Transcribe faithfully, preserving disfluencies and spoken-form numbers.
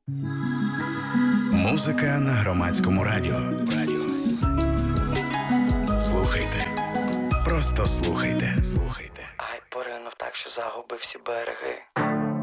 Музика на громадському радіо. Радіо. Слухайте. Просто слухайте. Слухайте. Ай, поринув так, що загубив всі береги.